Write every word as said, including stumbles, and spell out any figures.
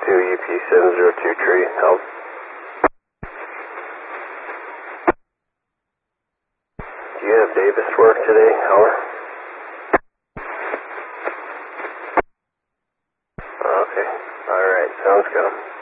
two U P seven zero two tree, help. Do you have Davis work today, Howard? Okay, alright, sounds good.